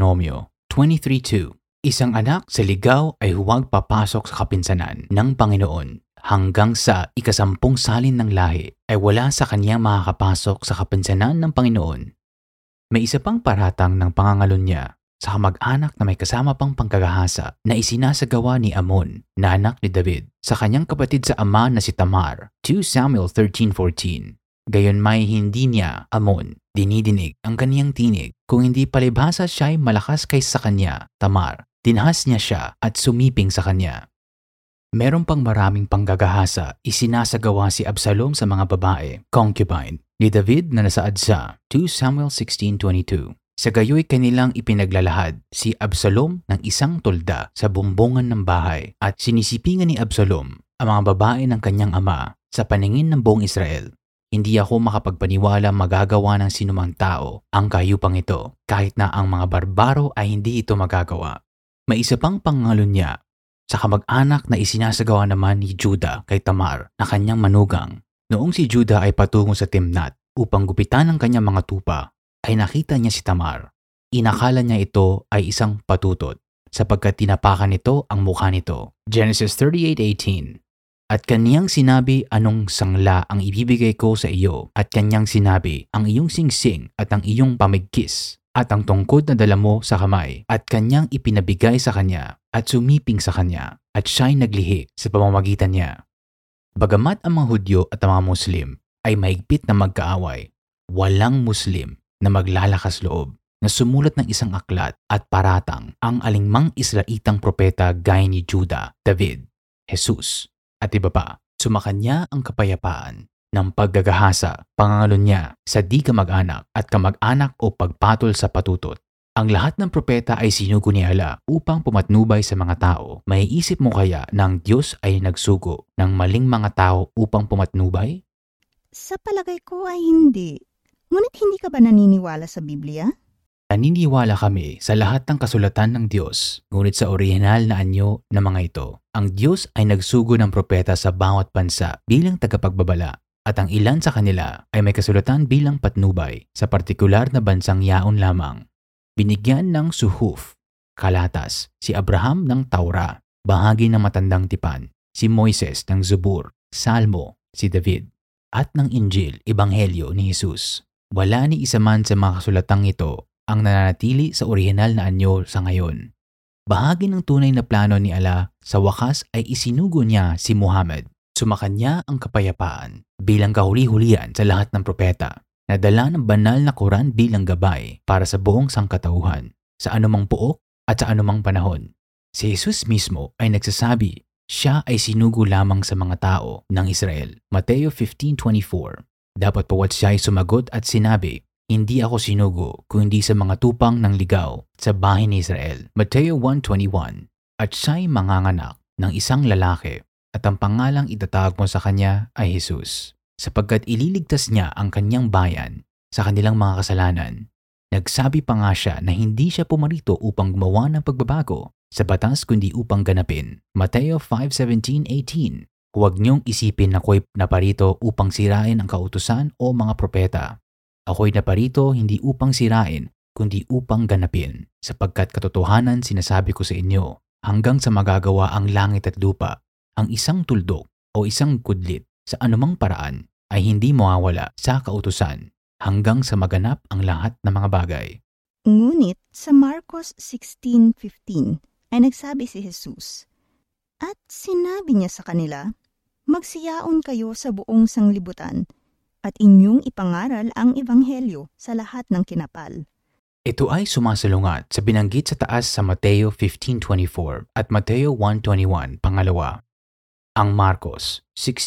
Deuteronomio 23:2. Isang anak sa ligaw ay huwag papasok sa kapinsanan ng Panginoon hanggang sa ikasampung salin ng lahi ay wala sa kanyang makakapasok sa kapinsanan ng Panginoon. May isa pang paratang ng pangangalunya sa kamag-anak na may kasama pang pangkagahasa na isinasagawa ni Amon na anak ni David sa kanyang kapatid sa ama na si Tamar. 2 Samuel 13:14. Gayon may hindi niya, Amon, dinidinig ang kaniyang tinig kung hindi palibhasa siya'y malakas kaysa sa kanya, Tamar. Dinhas niya siya at sumiping sa kanya. Meron pang maraming panggagahasa isinasagawa si Absalom sa mga babae, concubine, ni David na nasaad sa 2 Samuel 16:22. Sa gayoy kanilang ipinaglalahad si Absalom ng isang tulda sa bumbungan ng bahay at sinisipingan ni Absalom ang mga babae ng kanyang ama sa paningin ng buong Israel. Hindi ako makapagpaniwala magagawa ng sinumang tao ang kayupang ito kahit na ang mga barbaro ay hindi ito magagawa. May isa pang pangalunya sa kamag-anak na isinasagawa naman ni Judah kay Tamar na kanyang manugang. Noong si Judah ay patungo sa Timnat upang gupitan ang kanyang mga tupa, ay nakita niya si Tamar. Inakala niya ito ay isang patutot sapagkat tinapakan nito ang mukha nito. Genesis 38:18. At kanyang sinabi anong sangla ang ibibigay ko sa iyo at kanyang sinabi ang iyong singsing at ang iyong pamigkis at ang tungkod na dala mo sa kamay at kanyang ipinabigay sa kanya at sumiping sa kanya at siya'y naglihi sa pamamagitan niya. Bagamat ang mga Hudyo at ang mga Muslim ay mahigpit na magkaaway, walang Muslim na maglalakas loob na sumulat ng isang aklat at paratang ang alingmang Israelitang propeta gaya ni Judah, David, Jesus at iba pa. Sumakanya ang kapayapaan ng paggagahasa, pangangalunya sa di kamag-anak at kamag-anak o pagpatol sa patutot. Ang lahat ng propeta ay sinugo ni Allah upang pumatnubay sa mga tao. Maiisip mo kaya na ang Diyos ay nagsugo ng maling mga tao upang pumatnubay? Sa palagay ko ay hindi. Ngunit hindi ka ba naniniwala sa Biblia? Naniniwala kami sa lahat ng kasulatan ng Diyos, ngunit sa orihinal na anyo ng mga ito, ang Diyos ay nagsugo ng propeta sa bawat bansa bilang tagapagbabala at ang ilan sa kanila ay may kasulatan bilang patnubay sa partikular na bansang yaon lamang. Binigyan ng suhuf, kalatas, si Abraham ng Taura, bahagi ng matandang tipan, si Moises ng Zubur, Salmo, si David, at ng Injil, Ebanghelyo ni Jesus. Wala ni isa man sa mga kasulatang ito ang nananatili sa orihinal na anyo sa ngayon. Bahagi ng tunay na plano ni Allah sa wakas ay isinugo niya si Muhammad. Sumakanya ang kapayapaan bilang kahuli-hulihan sa lahat ng propeta. Nadala ng banal na Quran bilang gabay para sa buong sangkatauhan, sa anumang puok at sa anumang panahon. Si Jesus mismo ay nagsasabi, siya ay sinugo lamang sa mga tao ng Israel. Mateo 15:24. Dapat pawat siya ay sumagot at sinabi, hindi ako sinugo kundi sa mga tupang ng ligaw sa bahay ni Israel. Mateo 1:21. At siya'y manganganak ng isang lalaki at ang pangalang itatawag mo sa kanya ay Jesus, sapagkat ililigtas niya ang kanyang bayan sa kanilang mga kasalanan. Nagsabi pa nga siya na hindi siya pumarito upang gumawa ng pagbabago sa batas kundi upang ganapin. Mateo 5:17-18. Huwag niyong isipin na ako'y naparito upang sirain ang kautusan o mga propeta. Ako'y naparito hindi upang sirain, kundi upang ganapin, sapagkat katotohanan sinasabi ko sa inyo, hanggang sa magagawa ang langit at lupa, ang isang tuldok o isang kudlit sa anumang paraan ay hindi mawawala sa kautusan, hanggang sa maganap ang lahat ng mga bagay. Ngunit sa Marcos 16:15 ay nagsabi si Jesus, at sinabi niya sa kanila, magsiyaon kayo sa buong sanglibutan, at inyong ipangaral ang ebanghelyo sa lahat ng kinapal. Ito ay sumasalungat sa binanggit sa taas sa Mateo 15:24 at Mateo 1:21, pangalawa. Ang Marcos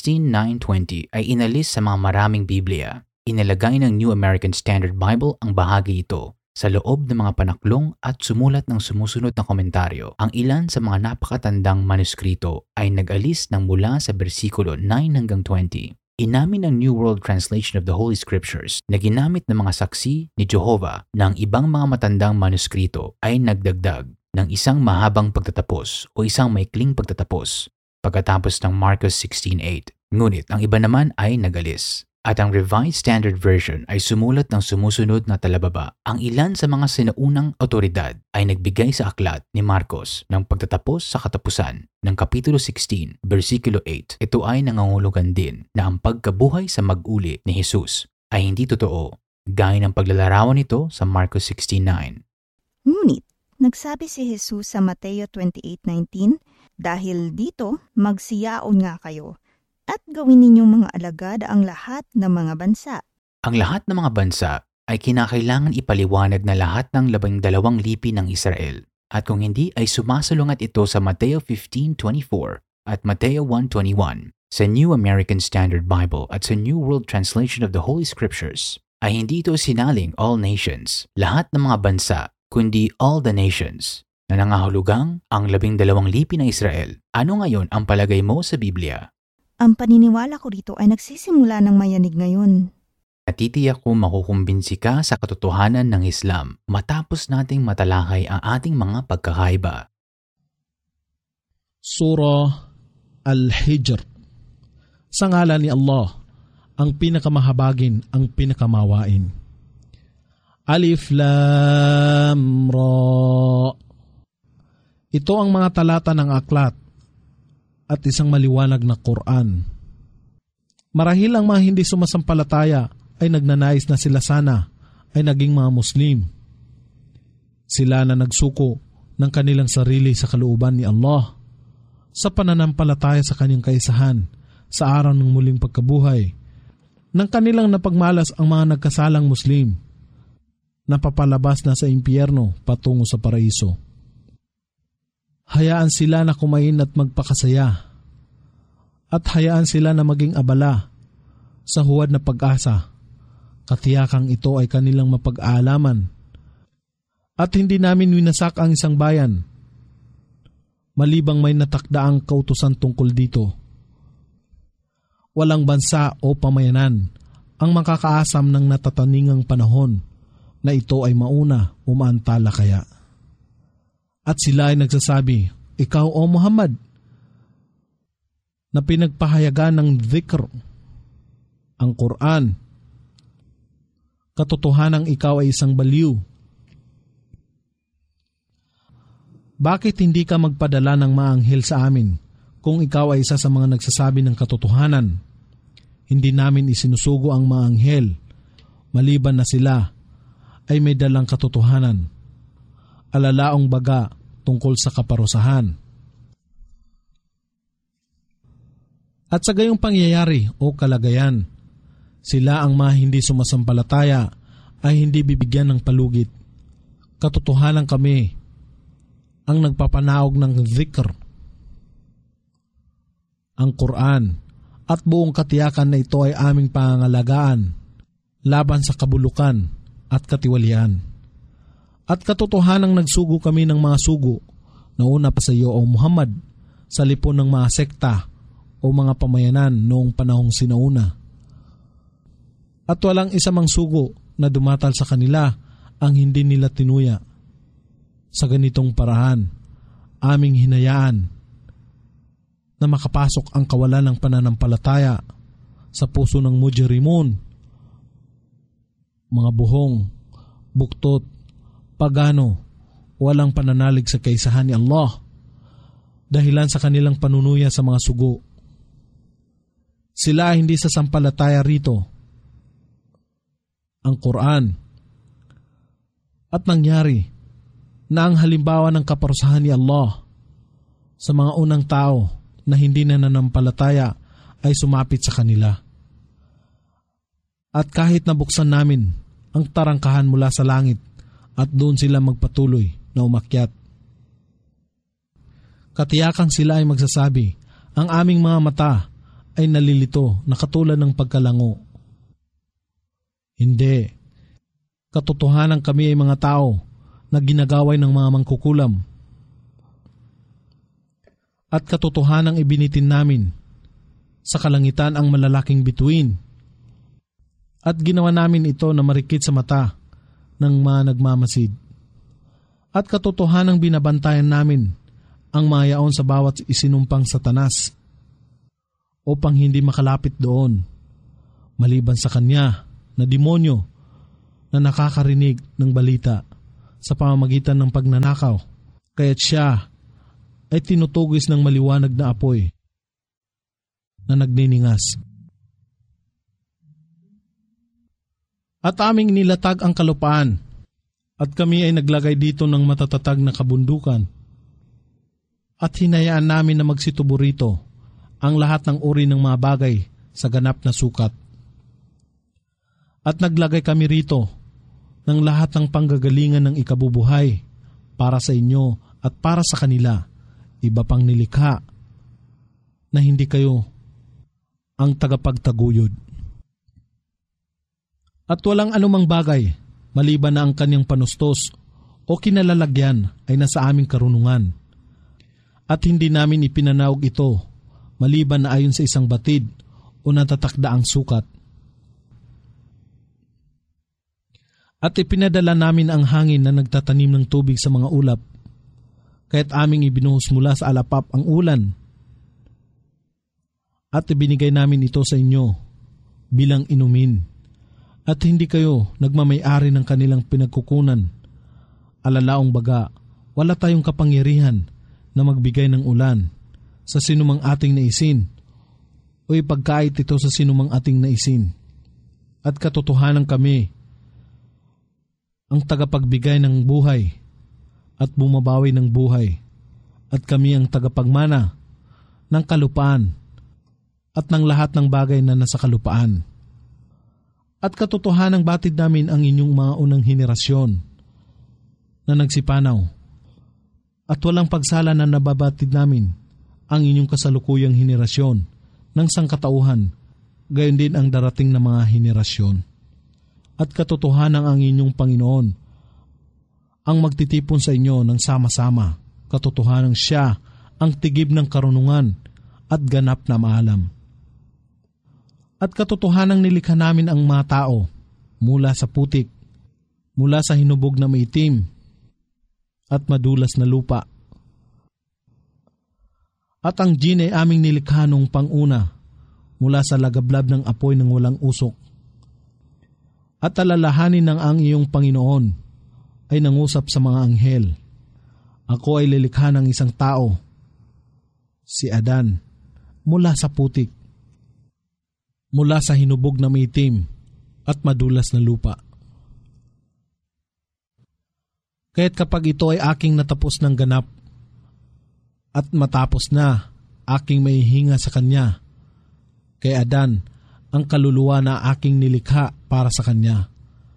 16:9-20 ay inalis sa mga maraming Biblia. Inilagay ng New American Standard Bible ang bahagi ito sa loob ng mga panaklong at sumulat ng sumusunod na komentaryo. Ang ilan sa mga napakatandang manuskrito ay nag-alis ng mula sa bersikulo 9-20. Inamin ng New World Translation of the Holy Scriptures na ginamit ng mga saksi ni Jehovah ng ibang mga matandang manuskrito ay nagdagdag ng isang mahabang pagtatapos o isang maikling pagtatapos pagkatapos ng Marcos 16:8. Ngunit ang iba naman ay nagalis. At ang Revised Standard Version ay sumulat ng sumusunod na talababa. Ang ilan sa mga sinaunang otoridad ay nagbigay sa aklat ni Marcos ng pagtatapos sa katapusan ng Kapitulo 16, versikulo 8. Ito ay nangangulugan din na ang pagkabuhay sa mag-uli ni Jesus ay hindi totoo, gaya ng paglalarawan nito sa Marcos 16:9. Ngunit, nagsabi si Jesus sa Mateo 28:19, "Dahil dito, magsiyaon nga kayo, at gawin ninyong mga alagad ang lahat ng mga bansa." Ang lahat ng mga bansa ay kinakailangan ipaliwanag na lahat ng 12 lipi ng Israel. At kung hindi ay sumasalungat ito sa Mateo 15:24 at Mateo 1:21 sa New American Standard Bible at sa New World Translation of the Holy Scriptures, ay hindi ito sinaling all nations, lahat ng mga bansa, kundi all the nations, na nangahulugang ang 12 lipi ng Israel. Ano ngayon ang palagay mo sa Biblia? Ang paniniwala ko rito ay nagsisimula ng mayanig ngayon. Natitiyak ko makukumbinsi ka sa katotohanan ng Islam matapos nating matalakay ang ating mga pagkakaiba. Surah Al-Hijr. Sa ngalan ni Allah, ang pinakamahabagin, ang pinakamawain. Alif Lam Ra. Ito ang mga talata ng aklat at isang maliwanag na Quran. Marahil ang mga hindi sumasampalataya ay nagnanais na sila sana ay naging mga Muslim. Sila na nagsuko ng kanilang sarili sa kalooban ni Allah sa pananampalataya sa kanyang kaisahan sa araw ng muling pagkabuhay, ng kanilang napagmalas ang mga nagkasalang Muslim na papalabas na sa impyerno patungo sa paraiso. Hayaan sila na kumain at magpakasaya, at hayaan sila na maging abala sa huwad na pag-asa. Katiyakang ito ay kanilang mapag-aalaman, at hindi namin winasak ang isang bayan, malibang may natakdaang kautusan tungkol dito. Walang bansa o pamayanan ang makakaasam ng natataningang panahon na ito ay mauna o maantala kaya. At sila ay nagsasabi, "Ikaw o Muhammad, na pinagpahayagan ng dhikr, ang Quran, katotohanang ikaw ay isang baliw. Bakit hindi ka magpadala ng mga anghel sa amin kung ikaw ay isa sa mga nagsasabi ng katotohanan? Hindi namin isinusugo ang mga anghel, maliban na sila ay may dalang katotohanan. Alalaong baga tungkol sa kaparusahan." At sa gayong pangyayari o kalagayan, sila ang mga hindi sumasampalataya ay hindi bibigyan ng palugit. Katotohanan kami ang nagpapanaog ng dhikr, ang Quran, at buong katiyakan na ito ay aming pangangalagaan laban sa kabulukan at katiwalian. At katotohanang nagsugo kami ng mga sugo na una pa sa iyo o Muhammad sa lipon ng mga sekta o mga pamayanan noong panahong sinauna. At walang isa mang sugo na dumatal sa kanila ang hindi nila tinuya. Sa ganitong parahan, aming hinayaan na makapasok ang kawalan ng pananampalataya sa puso ng mujrimun, mga buhong, buktot, pagano, walang pananalig sa kaisahan ni Allah, dahilan sa kanilang panunuya sa mga sugo. Sila hindi sasampalataya rito, ang Quran, at nangyari na ang halimbawa ng kaparusahan ni Allah sa mga unang tao na hindi na nanampalataya ay sumapit sa kanila. At kahit nabuksan namin ang tarangkahan mula sa langit at doon sila magpatuloy na umakyat, katiyakang sila ay magsasabi, ang aming mga mata ay nalilito na katulad ng pagkalango. Hindi. Katotohanan kami ay mga tao na ginagaway ng mga mangkukulam. At katotohanang ibinitin namin sa kalangitan ang malalaking bituin. At ginawa namin ito na marikit sa mata ng mga nagmamasid. At katotohanang binabantayan namin ang mga yaon sa bawat isinumpang satanas upang hindi makalapit doon. maliban sa kanya na demonyo na nakakarinig ng balita sa pamamagitan ng pagnanakaw, kaya't siya ay tinutugis ng maliwanag na apoy na nagniningas. At aming nilatag ang kalupaan at kami ay naglagay dito ng matatatag na kabundukan at hinayaan namin na magsitubo rito ang lahat ng uri ng mga bagay sa ganap na sukat. At naglagay kami rito ng lahat ng panggagalingan ng ikabubuhay para sa inyo at para sa kanila, iba pang nilikha na hindi kayo ang tagapagtaguyod. At walang anumang bagay maliban na ang kanyang panustos o kinalalagyan ay nasa aming karunungan. At hindi namin ipinanaog ito maliban na ayon sa isang batid o natatakda ang sukat. At ipinadala namin ang hangin na nagtatanim ng tubig sa mga ulap, kaya't aming ibinuhos mula sa alapap ang ulan. At ibinigay namin ito sa inyo bilang inumin. At hindi kayo nagmamay-ari ng kanilang pinagkukunan. Alalaong baga, wala tayong kapangyarihan na magbigay ng ulan sa sinumang ating naisin o ipagkait ito sa sinumang ating naisin. At katotohanan kami ang tagapagbigay ng buhay at bumabawi ng buhay, at kami ang tagapagmana ng kalupaan at ng lahat ng bagay na nasa kalupaan. At katotohanang batid namin ang inyong mga unang henerasyon na nagsipanaw, at walang pagsala na nababatid namin ang inyong kasalukuyang henerasyon ng sangkatauhan, gayon din ang darating na mga henerasyon. At katotohanan ang inyong Panginoon ang magtitipon sa inyo ng sama-sama, katotohanan siya ang tigib ng karunungan at ganap na maalam. At katotohanang nilikha namin ang mga tao mula sa putik, mula sa hinubog na maitim at madulas na lupa. At ang jin ay aming nilikha nung panguna mula sa lagablab ng apoy ng walang usok. At alalahanin ng ang iyong Panginoon ay nangusap sa mga anghel, ako ay lilikha ng isang tao, si Adan, mula sa putik, mula sa hinubog na maitim at madulas na lupa. Kaya't kapag ito ay aking natapos ng ganap at matapos na aking maihinga sa kanya, kay Adan ang kaluluwa na aking nilikha para sa kanya.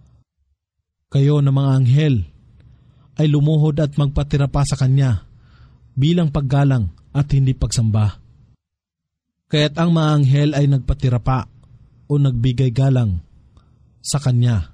Kayo na mga anghel ay lumuhod at magpatira pa sa kanya bilang paggalang at hindi pagsamba. Kaya't ang mga anghel ay nagpatira pa o nagbigay galang sa kanya.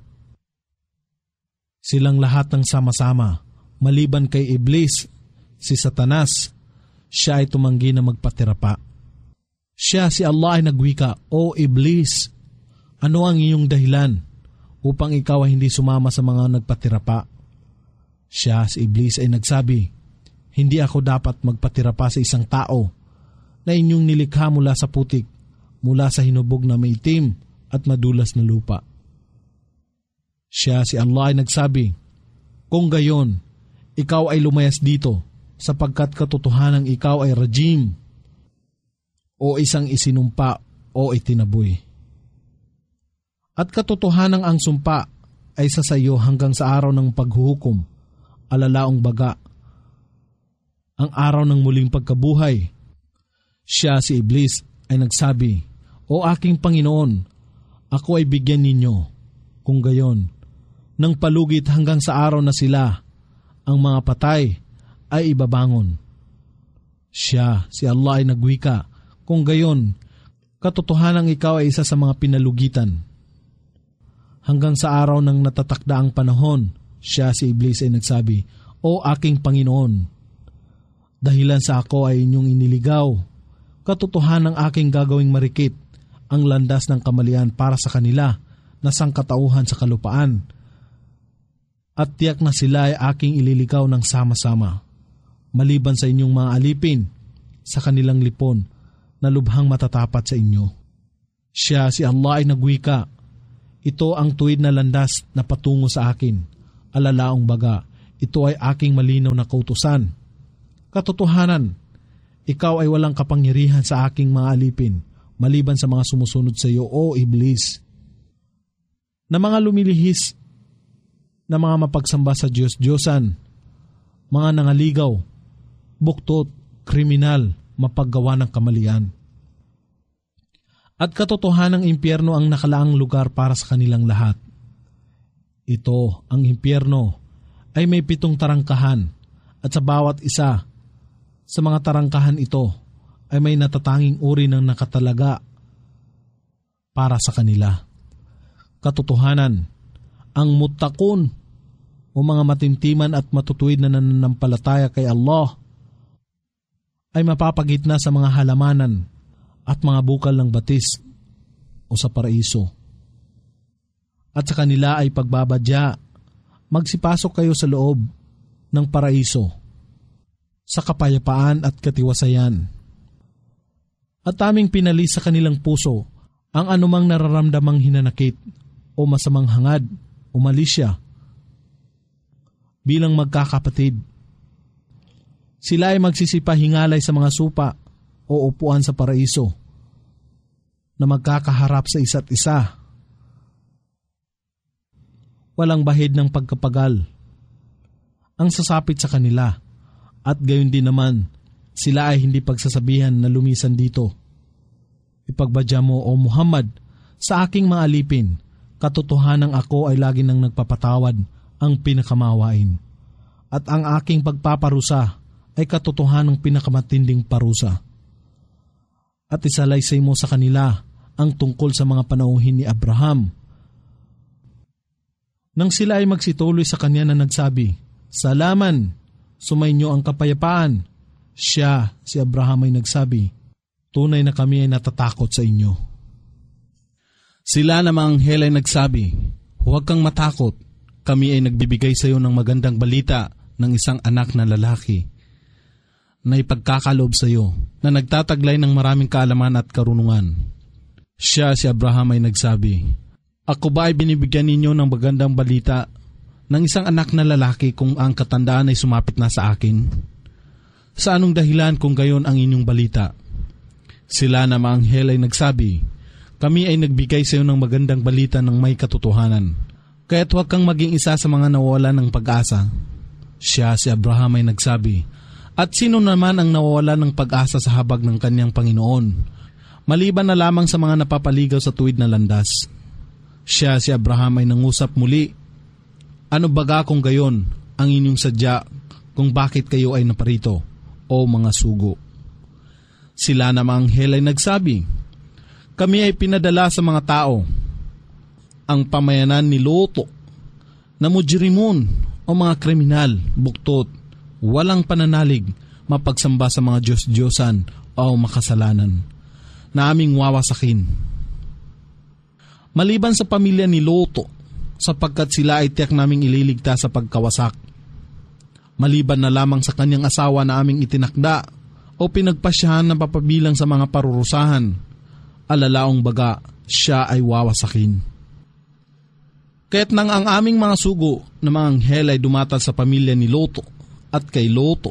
Silang lahat ng sama-sama, maliban kay Iblis, si Satanas, siya ay tumanggi na magpatira pa. Siya, si Allah, ay nagwika, O Iblis, ano ang iyong dahilan upang ikaw ay hindi sumama sa mga nagpatira pa? Siya, si Iblis, ay nagsabi, hindi ako dapat magpatira pa sa isang tao na inyong nilikha mula sa putik, mula sa hinubog na maitim at madulas na lupa. Siya, si Allah, ay nagsabi, kung gayon, ikaw ay lumayas dito sapagkat katotohanang ikaw ay rajim o isang isinumpa o itinaboy. At katotohanang ang sumpa ay sa sayo hanggang sa araw ng paghuhukom, alalaong baga, ang araw ng muling pagkabuhay. Siya, si Iblis, ay nagsabi, O aking Panginoon, ako ay bigyan ninyo, kung gayon, ng palugit hanggang sa araw na sila, ang mga patay, ay ibabangon. Siya, si Allah, ay nagwika, kung gayon, katotohanang ikaw ay isa sa mga pinalugitan. Hanggang sa araw ng natatakdaang panahon, siya, si Iblis, ay nagsabi, O aking Panginoon, dahilan sa ako ay inyong iniligaw, katotohanang aking gagawing marikit ang landas ng kamalian para sa kanila na sangkatauhan sa kalupaan, at tiyak na sila ay aking ililigaw ng sama-sama, maliban sa inyong mga alipin sa kanilang lipon na lubhang matatapat sa inyo. Siya si Allah ay nagwika, ito ang tuwid na landas na patungo sa akin. Alalaong baga, ito ay aking malinaw na kautusan. Katotohanan, ikaw ay walang kapangyarihan sa aking mga alipin, maliban sa mga sumusunod sa iyo, o Iblis. Na mga lumilihis, na mga mapagsamba sa Diyos-Diyosan, mga nangaligaw, buktot, kriminal, mapaggawa ng kamalian. At katotohanang impyerno ang nakalaang lugar para sa kanilang lahat. Ito, ang impyerno, ay may 7 tarangkahan at sa bawat isa sa mga tarangkahan ito ay may natatanging uri ng nakatalaga para sa kanila. Katotohanan, ang muttaqun o mga matintiman at matutuwid na nananampalataya kay Allah ay mapapagitna sa mga halamanan at mga bukal ng batis o sa paraiso. At sa kanila ay pagbabadya, magsipasok kayo sa loob ng paraiso, sa kapayapaan at katiwasayan. At aming pinalis sa kanilang puso ang anumang nararamdamang hinanakit o masamang hangad o malisya bilang magkakapatid. Sila ay magsisipahingalay sa mga supa o upuan sa paraiso na magkakaharap sa isa't isa. Walang bahid ng pagkapagal ang sasapit sa kanila at gayon din naman sila ay hindi pagsasabihan na lumisan dito. Ipagbadya mo, O Muhammad, sa aking mga alipin, katotohanang ako ay lagi nang nagpapatawad ang pinakamawain. At ang aking pagpaparusa ay katotohanang pinakamatinding parusa. At isalaysay mo sa kanila ang tungkol sa mga panauhin ni Abraham. Nang sila ay magsituloy sa kanya na nagsabi, Salaman, sumainyo ang kapayapaan. Siya, si Abraham ay nagsabi, Tunay na kami ay natatakot sa inyo. Sila namang anghel ay nagsabi, Huwag kang matakot, kami ay nagbibigay sa iyo ng magandang balita ng isang anak na lalaki na ipagkakaloob sa iyo, na nagtataglay ng maraming kaalaman at karunungan. Siya, si Abraham ay nagsabi, Ako ba ay binibigyan ninyo ng magandang balita ng isang anak na lalaki kung ang katandaan ay sumapit na sa akin? Sa anong dahilan kung gayon ang inyong balita? Sila na mga anghel ay nagsabi, Kami ay nagbigay sa iyo ng magandang balita ng may katotohanan, kaya't huwag kang maging isa sa mga nawawala ng pag-asa. Siya, si Abraham ay nagsabi, At sino naman ang nawawala ng pag-asa sa habag ng kanyang Panginoon, maliban na lamang sa mga napapaligaw sa tuwid na landas? Siya, si Abraham ay nangusap muli, Ano baga kung gayon ang inyong sadya kung bakit kayo ay naparito, o mga sugo? Sila namang anghel ay nagsabi, Kami ay pinadala sa mga tao, ang pamayanan ni Lot, na mujrimun o mga kriminal, buktot, walang pananalig, mapagsamba sa mga Diyos-Diyosan o makasalanan, na aming wawasakin. Maliban sa pamilya ni Lot, sapagkat sila ay tiyak naming ililigtas sa pagkawasak. Maliban na lamang sa kanyang asawa na aming itinakda o pinagpasyahan na papabilang sa mga parurusahan, alalaong baga siya ay wawasakin. Kaya't nang ang aming mga sugo na mga anghel ay dumatal sa pamilya ni Lot at kay Lot,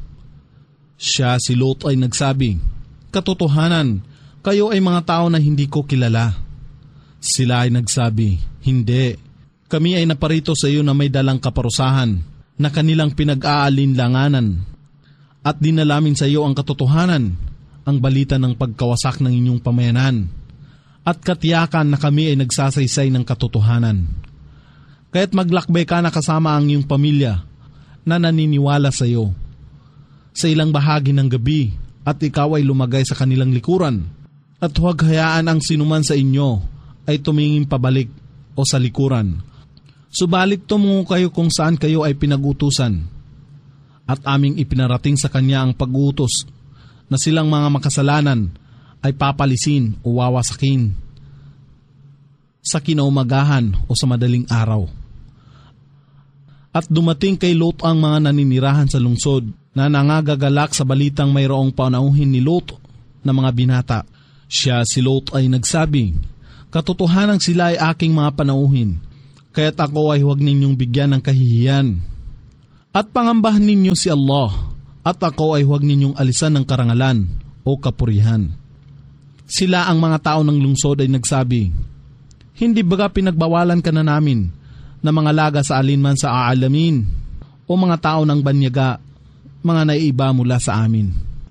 siya, si Lot ay nagsabi, Katotohanan, kayo ay mga tao na hindi ko kilala. Sila ay nagsabi, Hindi, kami ay naparito sa iyo na may dalang kaparusahan na kanilang pinag-aalinlanganan at dinalamin sa iyo ang katotohanan, ang balita ng pagkawasak ng inyong pamayanan at katiyakan na kami ay nagsasaysay ng katotohanan. Kaya't maglakbay ka na kasama ang iyong pamilya na naniniwala sa iyo sa ilang bahagi ng gabi at ikaw ay lumagay sa kanilang likuran at huwag hayaan ang sinuman sa inyo ay tumingin pabalik o sa likuran. Subalit tumungo kayo kung saan kayo ay pinag-utusan at aming ipinarating sa kanya ang pag-uutos na silang mga makasalanan ay papalisin o wawasakin sa kinaumagahan o sa madaling araw. At dumating kay Lot ang mga naninirahan sa lungsod na nangagagalak sa balitang mayroong panauhin ni Lot na mga binata. Siya si Lot ay nagsabi, katotohanan sila ay aking mga panauhin, kaya't ako ay huwag ninyong bigyan ng kahihiyan. At pangambahan ninyo si Allah, at ako ay huwag ninyong alisan ng karangalan o kapurihan. Sila ang mga tao ng lungsod ay nagsabi, hindi baga pinagbawalan ka na namin na mga laga sa alinman sa aalamin o mga tao ng banyaga, mga naiiba mula sa amin.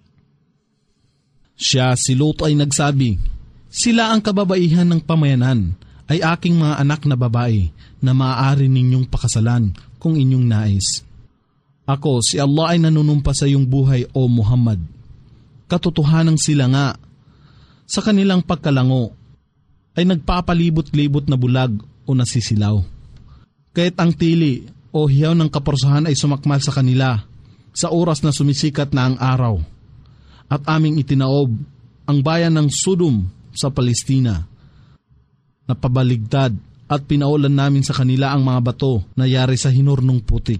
Siya si Lot ay nagsabi, sila ang kababaihan ng pamayanan ay aking mga anak na babae na maaari ninyong pakasalan kung inyong nais. Ako, si Allah ay nanunumpa sa iyong buhay o Muhammad. Katotohanan sila nga, sa kanilang pagkalango ay nagpapalibot-libot na bulag o nasisilaw. Kahit ang tili o hiyaw ng kaporsahan ay sumakmal sa kanila sa oras na sumisikat na ang araw. At aming itinaob ang bayan ng Sodom sa Palestina. Napabaligtad at pinaulan namin sa kanila ang mga bato na yari sa hinurnong putik.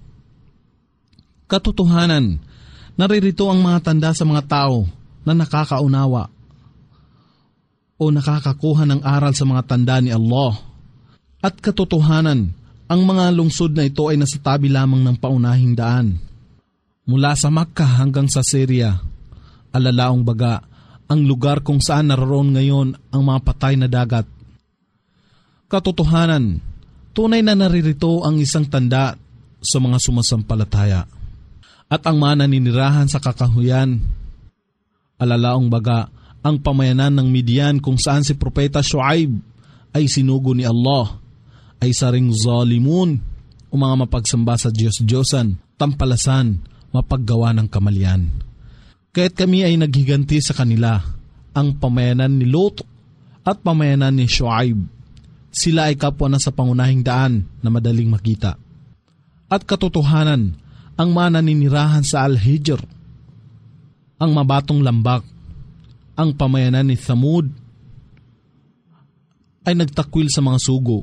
Katotohanan, naririto ang mga tanda sa mga tao na nakakaunawa o nakakakuha ng aral sa mga tanda ni Allah. At katotohanan, ang mga lungsod na ito ay nasa tabi lamang ng paunahing daan. Mula sa Makkah hanggang sa Syria, alalaong baga, ang lugar kung saan naroon ngayon ang mga patay na dagat. Katotohanan, tunay na naririto ang isang tanda sa mga sumasampalataya. At ang mga naninirahan sa kakahuyan, alalaong baga, ang pamayanan ng Midian kung saan si Propeta Shuaib ay sinugo ni Allah, ay saring zalimun o mga mapagsamba sa Diyos-Diyosan, tampalasan, mapaggawa ng kamalian. Kaya't kami ay naghiganti sa kanila, ang pamayanan ni Lot at pamayanan ni Shuaib. Sila ay kapwa na sa pangunahing daan na madaling makita. At katotohanan, ang mga naninirahan sa Al-Hijr, ang mabatong lambak, ang pamayanan ni Thamud ay nagtakwil sa mga sugo.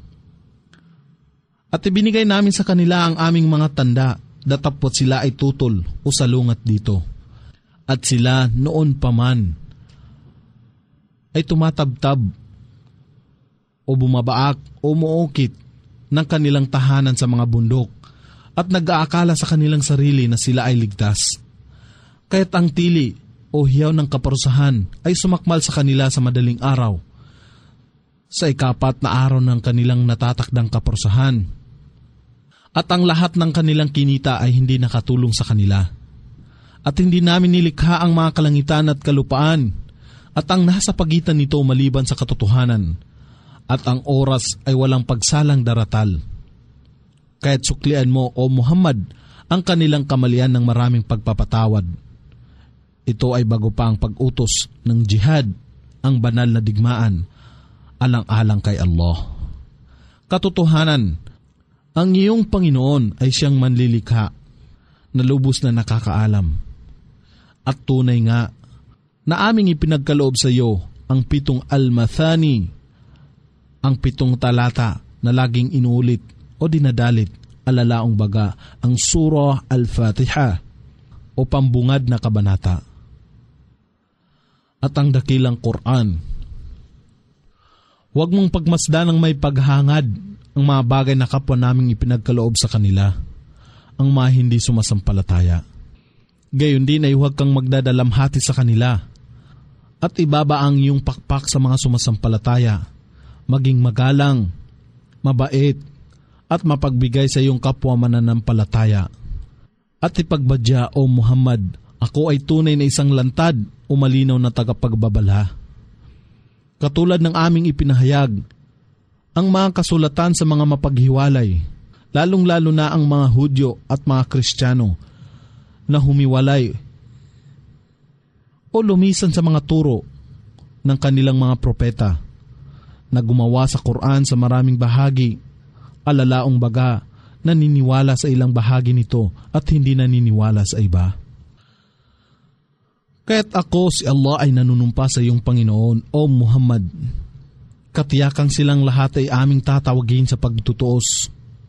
At ibinigay namin sa kanila ang aming mga tanda, datapot sila ay tutol o salungat dito. At sila noon pa man ay tumatabtab o bumabaak o muukit ng kanilang tahanan sa mga bundok at nag-aakala sa kanilang sarili na sila ay ligtas. Kaya't ang tili o hiyaw ng kaparusahan ay sumakmal sa kanila sa madaling araw, sa ikapat na araw ng kanilang natatakdang kaparusahan. At ang lahat ng kanilang kinita ay hindi nakatulong sa kanila. At hindi namin nilikha ang mga kalangitan at kalupaan, at ang nasa pagitan nito maliban sa katotohanan, at ang oras ay walang pagsalang daratal. Kaya't suklian mo, O Muhammad, ang kanilang kamalian ng maraming pagpapatawad. Ito ay bago pa ang pag-utos ng jihad, ang banal na digmaan, alang-alang kay Allah. Katotohanan, ang iyong Panginoon ay siyang manlilikha, na lubos na nakakaalam. At tunay nga, na aming ipinagkaloob sa iyo ang 7 al-mathani, ang 7 talata na laging inuulit o dinadalit, alalaong baga, ang Surah Al-Fatiha o pambungad na kabanata. At ang dakilang Quran. Huwag mong pagmasdan ng may paghangad ang mga bagay na kapwa naming ipinagkaloob sa kanila, ang mga hindi sumasampalataya. Gayon din ay huwag kang magdadalamhati sa kanila, at ibaba ang iyong pakpak sa mga sumasampalataya, maging magalang, mabait, at mapagbigay sa iyong kapwa mananampalataya. At ipagbadya, O Muhammad, ako ay tunay na isang lantad o malinaw na tagapagbabala. Katulad ng aming ipinahayag, ang mga kasulatan sa mga mapaghiwalay, lalong-lalo na ang mga Hudyo at mga Kristiyano na humiwalay o lumisan sa mga turo ng kanilang mga propeta na gumawa sa Quran sa maraming bahagi, alalaong baga naniniwala sa ilang bahagi nito at hindi naniniwala sa iba. Kaya't ako si Allah ay nanunumpa sa iyong Panginoon, O Muhammad. Katiyakang silang lahat ay aming tatawagin sa pagtutuos.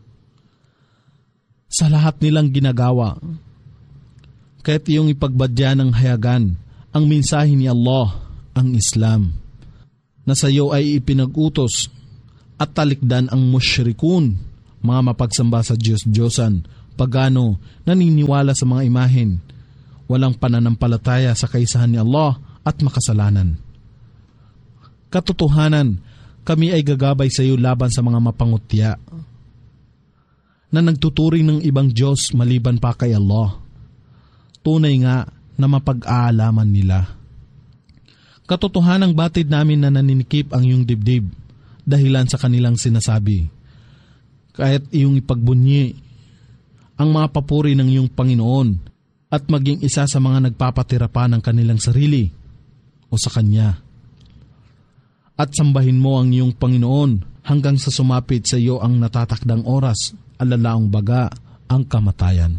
Sa lahat nilang ginagawa, kaya't iyong ipagbadya ng hayagan ang mensahe ni Allah ang Islam, na sa iyo ay ipinag-utos at talikdan ang musyrikun, mga mapagsamba sa Diyos-Diyosan, pagano, naniniwala sa mga imahen, walang pananampalataya sa kaisahan ni Allah at makasalanan. Katotohanan, kami ay gagabay sa iyo laban sa mga mapangutya na nagtuturing ng ibang Diyos maliban pa kay Allah. Tunay nga na mapag-aalaman nila. Katotohanang batid namin na naninikip ang iyong dibdib dahilan sa kanilang sinasabi. Kahit iyong ipagbunyi ang mga papuri ng iyong Panginoon at maging isa sa mga nagpapatira pa ng kanilang sarili o sa Kanya. At sambahin mo ang iyong Panginoon hanggang sa sumapit sa iyo ang natatakdang oras, alalaong baga ang kamatayan.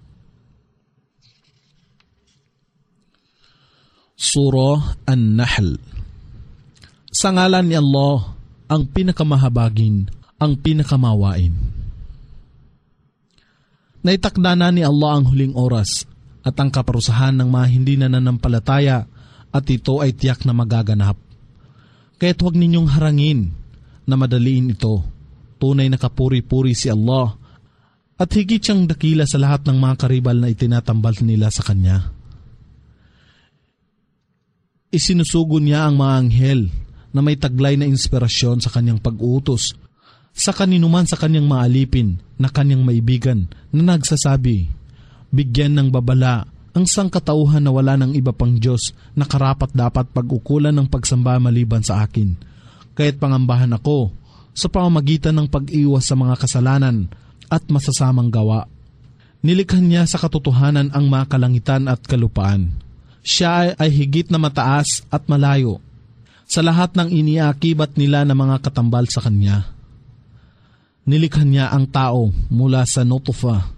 Surah An-Nahl. Sa ngalan ni Allah, ang pinakamahabagin, ang pinakamawain. Naitakda na ni Allah ang huling oras at ang kaparusahan ng mga hindi nananampalataya at ito ay tiyak na magaganap. Kaya't huwag ninyong harangin na madaliin ito. Tunay na kapuri-puri si Allah at higit siyang dakila sa lahat ng mga karibal na itinatambal nila sa Kanya. Isinusugo niya ang mga anghel na may taglay na inspirasyon sa Kanyang pag-uutos sa kaninuman sa Kanyang maalipin na Kanyang maibigan na nagsasabi, bigyan ng babala ang sangkatauhan na wala ng iba pang Diyos na karapat dapat pag-ukulan ng pagsamba maliban sa akin. Kaya't pangambahan ako sa pamamagitan ng pag-iwas sa mga kasalanan at masasamang gawa. Nilikha niya sa katotohanan ang mga kalangitan at kalupaan. Siya ay higit na mataas at malayo sa lahat ng iniakibat nila na mga katambal sa Kanya. Nilikha niya ang tao mula sa nutfa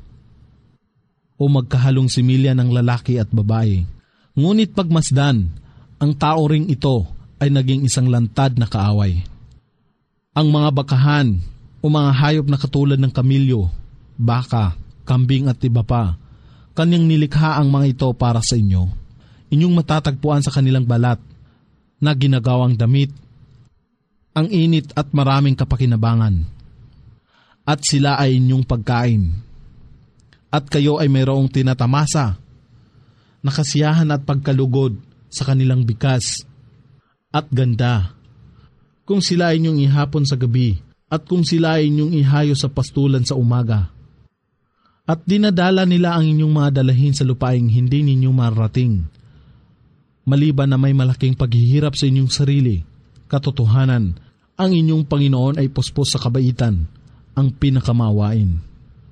o magkahalong similya ng lalaki at babae. Ngunit pagmasdan, ang tao ring ito ay naging isang lantad na kaaway. Ang mga bakahan o mga hayop na katulad ng kamilyo, baka, kambing at iba pa, Kanyang nilikha ang mga ito para sa inyo. Inyong matatagpuan sa kanilang balat na ginagawang damit, ang init at maraming kapakinabangan. At sila ay inyong pagkain. At kayo ay mayroong tinatamasa, nakasiyahan at pagkalugod sa kanilang bikas at ganda. Kung sila ay inyong ihapon sa gabi at kung sila ay inyong ihayo sa pastulan sa umaga. At dinadala nila ang inyong mga dalahin sa lupaing hindi ninyo mararating. Maliban na may malaking paghihirap sa inyong sarili, katotohanan, ang inyong Panginoon ay puspos sa kabaitan, ang pinakamawain.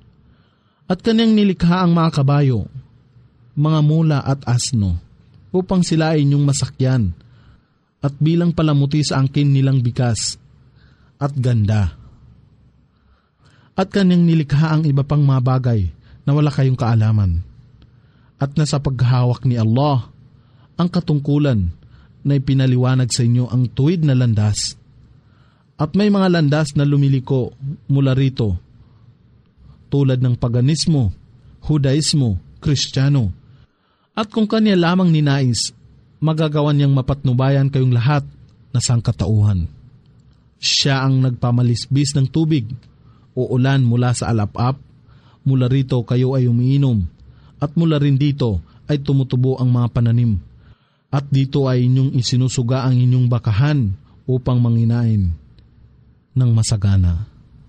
At Kanyang nilikha ang mga kabayo, mga mula at asno, upang sila ay inyong masakyan, at bilang palamuti sa angkin nilang bikas, at ganda. At Kanyang nilikha ang iba pang mga bagay na wala kayong kaalaman. At nasa paghahawak ni Allah, ang katungkulan na ipinaliwanag sa inyo ang tuwid na landas. At may mga landas na lumiliko mula rito, tulad ng paganismo, Hudaismo, Kristiyano. At kung Kanya lamang ninais, magagawan niyang mapatnubayan kayong lahat na sangkatauhan. Siya ang nagpamalisbis ng tubig o ulan mula sa alap-ap, mula rito kayo ay umiinom, at mula rin dito ay tumutubo ang mga pananim. At dito ay inyong isinusuga ang inyong bakahan upang manginain ng masagana.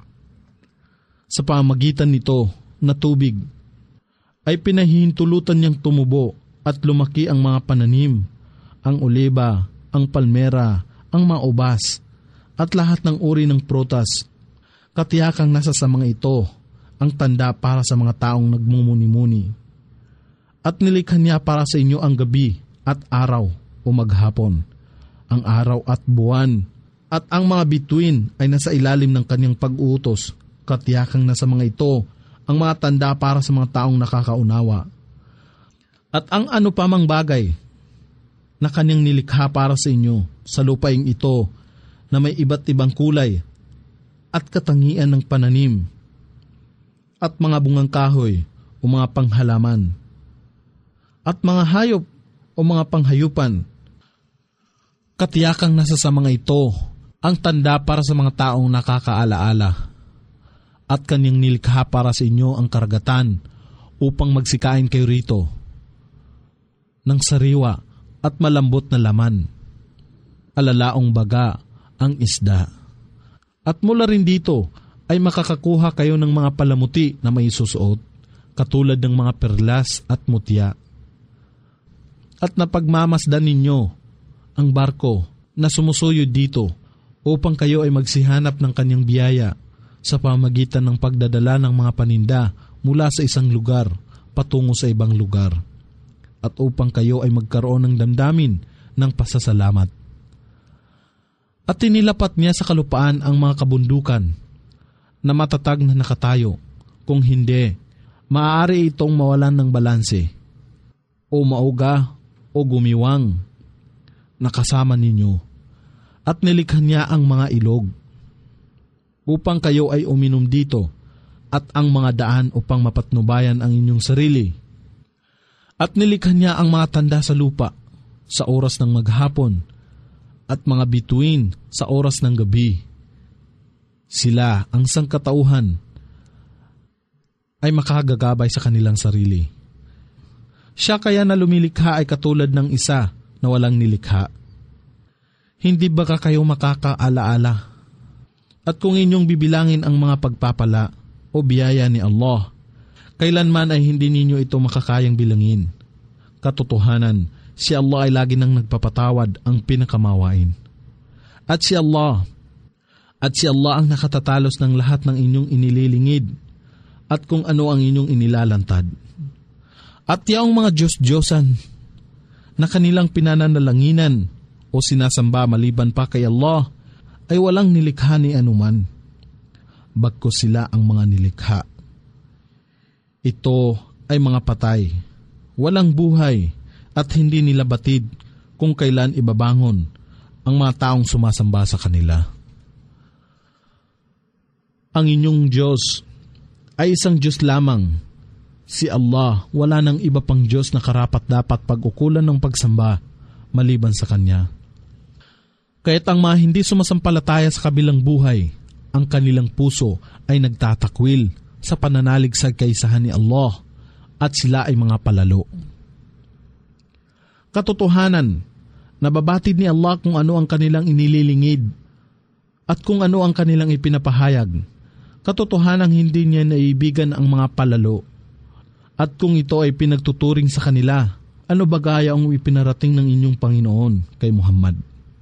Sa pamagitan nito na tubig, ay pinahihintulutan niyang tumubo at lumaki ang mga pananim, ang oliba, ang palmera, ang mga ubas, at lahat ng uri ng prutas. Katiyakang nasa sa mga ito ang tanda para sa mga taong nagmumuni-muni. At nilikha niya para sa inyo ang gabi at araw o maghapon, ang araw at buwan, at ang mga bituin ay nasa ilalim ng Kanyang pag-uutos. Katiyakang nasa mga ito ang mga tanda para sa mga taong nakakaunawa. At ang ano pa mang bagay na Kanyang nilikha para sa inyo sa lupaing ito na may iba't ibang kulay at katangian ng pananim at mga bungang kahoy o mga panghalaman at mga hayop o mga panghayupan Katiyakang nasa sa mga ito ang tanda para sa mga taong nakakaalaala at kanyang nilikha para sa inyo ang karagatan upang magsikain kayo rito ng sariwa at malambot na laman, alalaong baga ang isda. At mula rin dito ay makakakuha kayo ng mga palamuti na may susuot, katulad ng mga perlas at mutya. At napagmamasdan ninyo ang barko na sumusuyod dito upang kayo ay magsihanap ng kanyang biyaya sa pamagitan ng pagdadala ng mga paninda mula sa isang lugar patungo sa ibang lugar, at upang kayo ay magkaroon ng damdamin ng pasasalamat. At tinilapat niya sa kalupaan ang mga kabundukan na matatag na nakatayo. Kung hindi, maaari itong mawalan ng balanse o mauga o gumiwang na kasama ninyo. At nilikha niya ang mga ilog upang kayo ay uminom dito, at ang mga daan upang mapatnubayan ang inyong sarili. At nilikha niya ang mga tanda sa lupa sa oras ng maghapon at mga bituin sa oras ng gabi. Sila, ang sangkatauhan, ay makagagabay sa kanilang sarili. Siya kaya na lumilikha ay katulad ng isa na walang nilikha. Hindi ba kayo makakaalaala? At kung inyong bibilangin ang mga pagpapala o biyaya ni Allah, kailanman ay hindi ninyo ito makakayang bilangin. Katotohanan, si Allah ay lagi nang nagpapatawad, ang pinakamawain. At si Allah ang nakatatalos ng lahat ng inyong inililingid at kung ano ang inyong inilalantad. At yaong mga Diyos-Diyosan na kanilang pinananalanginan o sinasamba maliban pa kay Allah ay walang nilikha ni anuman, bagkus sila ang mga nilikha. Ito ay mga patay, walang buhay, at hindi nila batid kung kailan ibabangon ang mga taong sumasamba sa kanila. Ang inyong Diyos ay isang Diyos lamang, si Allah. Wala nang iba pang Diyos na karapat-dapat pag-ukulan ng pagsamba maliban sa Kanya. Kaya't ang mga hindi sumasampalataya sa kabilang buhay, ang kanilang puso ay nagtatakwil sa pananalig sa kaisahan ni Allah, at sila ay mga palalo. Katotohanan, nababatid ni Allah kung ano ang kanilang inililingid at kung ano ang kanilang ipinapahayag. Katotohanang hindi niya naibigan ang mga palalo. At kung ito ay pinagtuturing sa kanila, ano ba gaya ang ipinarating ng inyong Panginoon kay Muhammad?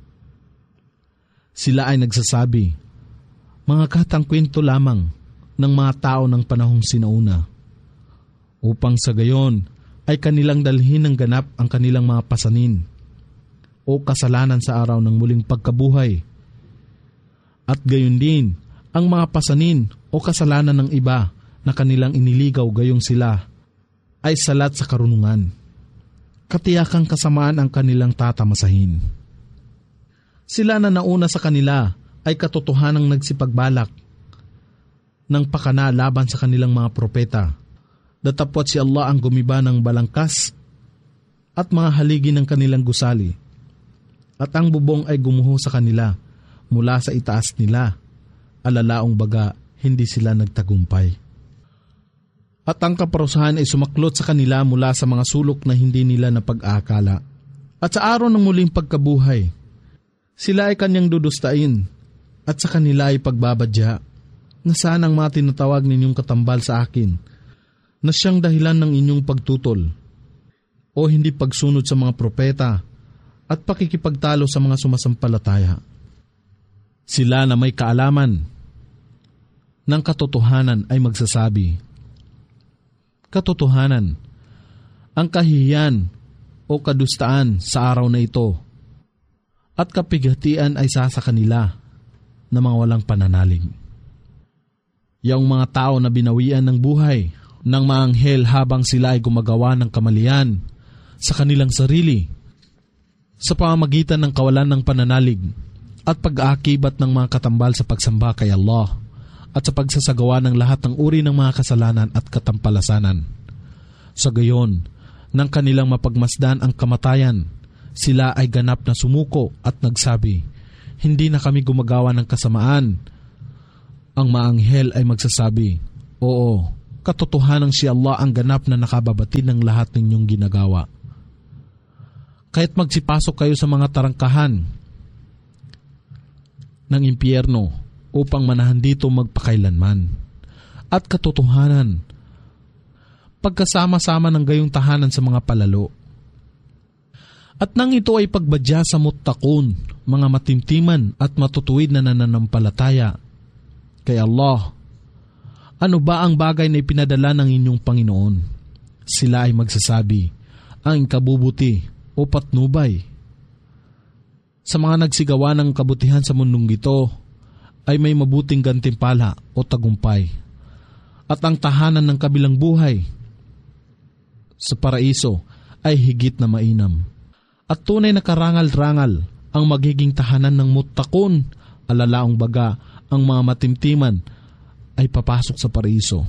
Sila ay nagsasabi, mga katangkwento lamang ng mga tao ng panahong sinauna, upang sa gayon ay kanilang dalhin ng ganap ang kanilang mga pasanin o kasalanan sa araw ng muling pagkabuhay. At gayon din ang mga pasanin o kasalanan ng iba na kanilang iniligaw gayong sila ay salat sa karunungan. Katiyakang kasamaan ang kanilang tatamasahin. Sila na nauna sa kanila ay katotohanang nagsipagbalak ng pakana laban sa kanilang mga propeta. Datapwat si Allah ang gumiba ng balangkas at mga haligi ng kanilang gusali, at ang bubong ay gumuho sa kanila mula sa itaas nila, alalaong baga hindi sila nagtagumpay. At ang kaparusahan ay sumaklot sa kanila mula sa mga sulok na hindi nila napag-aakala. At sa araw ng muling pagkabuhay, sila ay kanyang dudustain, at sa kanila ay pagbabadya, na saan ang mga tinatawag ninyong katambal sa akin, na siyang dahilan ng inyong pagtutol, o hindi pagsunod sa mga propeta, at pakikipagtalo sa mga sumasampalataya. Sila na may kaalaman ng katotohanan ay magsasabi, katotohanan, ang kahihiyan o kadustaan sa araw na ito at kapighatian ay sa kanila na mga walang pananalig. Yang mga tao na binawian ng buhay ng mga anghel habang sila ay gumagawa ng kamalian sa kanilang sarili sa pamamagitan ng kawalan ng pananalig at pag-aakibat ng mga katambal sa pagsamba kay Allah at sa pagsasagawa ng lahat ng uri ng mga kasalanan at katampalasanan. Sa gayon, nang kanilang mapagmasdan ang kamatayan, Sila ay ganap na sumuko at nagsabi, hindi na kami gumagawa ng kasamaan. Ang maanghel ay magsasabi, oo, katotohanan si Allah ang ganap na nakababatid ng lahat ninyong ginagawa. Kaya't magsipasok kayo sa mga tarangkahan ng impyerno upang manahan dito magpakailanman. At katotohanan, pagkasama-sama ng gayong tahanan sa mga palalo. At nang ito ay pagbadya sa muttaqun, mga matimtiman at matutuwid na nananampalataya kay Allah. Ano ba ang bagay na ipinadala ng inyong Panginoon? Sila ay magsasabi, ang ikabubuti o patnubay. Sa mga nagsigawa ng kabutihan sa mundong ito, ay may mabuting gantimpala o tagumpay. At ang tahanan ng kabilang buhay sa paraiso ay higit na mainam. At tunay na karangal-rangal ang magiging tahanan ng muttaqun, alalaong baga ang mga matimtiman ay papasok sa paraiso.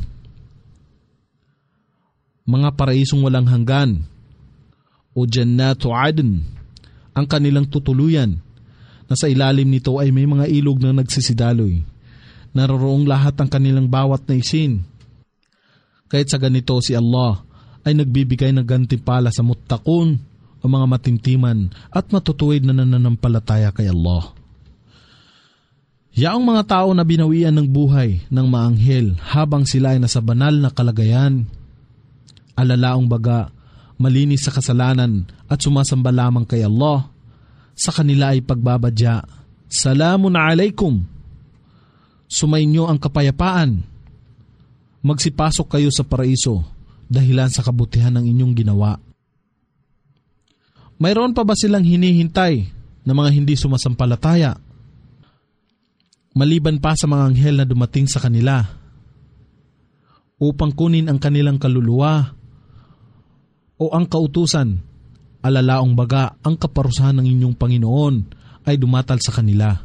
Mga paraisong walang hanggan o Jannatu Adn ang kanilang tutuluyan, na sa ilalim nito ay may mga ilog na nagsisidaloy. Naroroong lahat ang kanilang bawat na isin. Kahit sa ganito si Allah ay nagbibigay ng gantimpala sa muttaqun o mga matimtiman at matutuwid na nananampalataya kay Allah. Yaong mga tao na binawian ng buhay ng maanghel habang sila ay nasa banal na kalagayan, alalaong baga, malinis sa kasalanan at sumasamba lamang kay Allah, sa kanila ay pagbabadya, Salamun alaikum. Sumainyo ang kapayapaan. Magsipasok kayo sa paraiso dahilan sa kabutihan ng inyong ginawa. Mayroon pa ba silang hinihintay na mga hindi sumasampalataya? Maliban pa sa mga anghel na dumating sa kanila upang kunin ang kanilang kaluluwa o ang kautusan, alalaong baga ang kaparusahan ng inyong Panginoon ay dumatal sa kanila.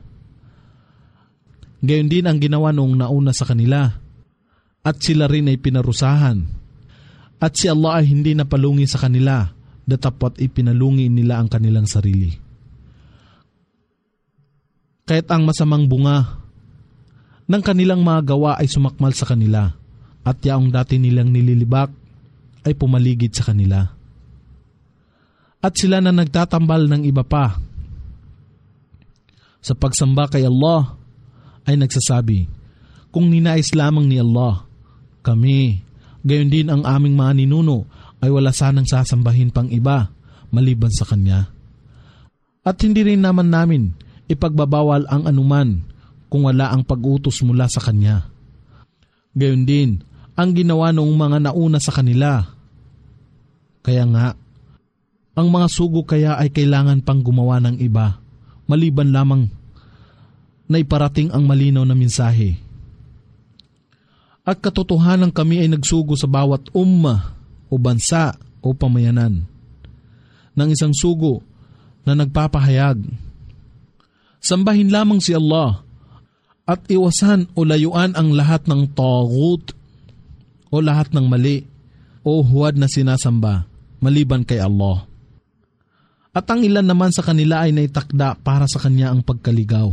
Gayon din ang ginawa noong nauna sa kanila at sila rin ay pinarusahan. At si Allah ay hindi napalungi sa kanila, datapwat ipinalungi nila ang kanilang sarili. Kaya't ang masamang bunga ng kanilang mga gawa ay sumakmal sa kanila at yaong dati nilang nililibak ay pumaligid sa kanila. At sila na nagtatambal ng iba pa sa pagsamba kay Allah ay nagsasabi, kung ninais lamang ni Allah, kami, gayon din ang aming mga ninuno ay wala sanang sasambahin pang iba maliban sa Kanya. At hindi rin naman namin ipagbabawal ang anuman kung wala ang pag-utos mula sa Kanya. Gayon din ang ginawa noong mga nauna sa kanila. Kaya nga, ang mga sugo kaya ay kailangan pang gumawa ng iba, maliban lamang na iparating ang malinaw na mensahe. At katotohanan kami ay nagsugo sa bawat umma o bansa o pamayanan ng isang sugo na nagpapahayag. Sambahin lamang si Allah at iwasan o layuan ang lahat ng taghut o lahat ng mali o huwad na sinasamba maliban kay Allah. At ang ilan naman sa kanila ay naitakda para sa Kanya ang pagkaligaw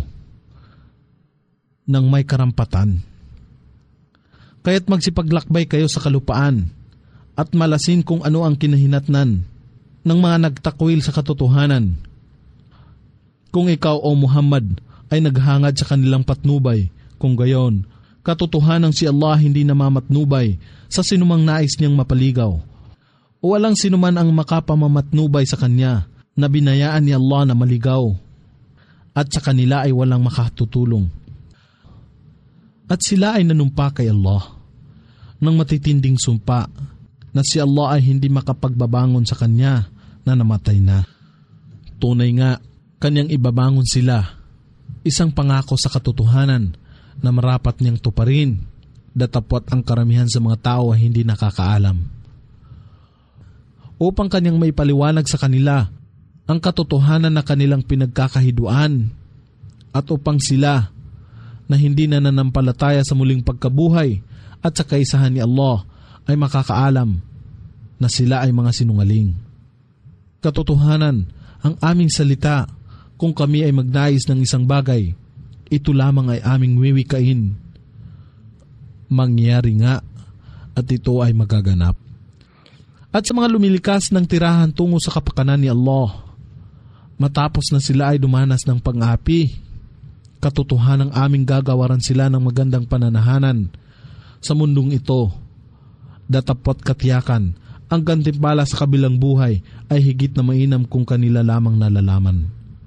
ng may karampatan. Kaya't magsipaglakbay kayo sa kalupaan at malasin kung ano ang kinahinatnan ng mga nagtakwil sa katotohanan. Kung ikaw o Muhammad ay naghangad sa kanilang patnubay, kung gayon, katotohanan si Allah hindi namamatnubay sa sinumang nais niyang mapaligaw. O walang sinuman ang makapamamatnubay sa Kanya na binayaan ni Allah na maligaw at sa kanila ay walang makatutulong. At sila ay nanumpa kay Allah ng matitinding sumpa na si Allah ay hindi makapagbabangon sa Kanya na namatay na. Tunay nga, Kanyang ibabangon sila, isang pangako sa katotohanan na marapat niyang tuparin, datapwat ang karamihan sa mga tao ay hindi nakakaalam. Upang Kanyang may paliwanag sa kanila ang katotohanan na kanilang pinagkakahiduan at upang sila na hindi na nanampalataya sa muling pagkabuhay at sa kaisahan ni Allah ay makakaalam na sila ay mga sinungaling. Katotohanan, ang aming salita. Kung kami ay magnais ng isang bagay, ito lamang ay aming wiwikain. Mangyari nga at ito ay magaganap. At sa mga lumilikas ng tirahan tungo sa kapakanan ni Allah, matapos na sila ay dumanas ng pang-api, katotohanan ng aming gagawaran sila ng magandang pananahanan sa mundong ito. Datapot katiyakan, ang gantimpala sa kabilang buhay ay higit na mainam kung kanila lamang nalalaman.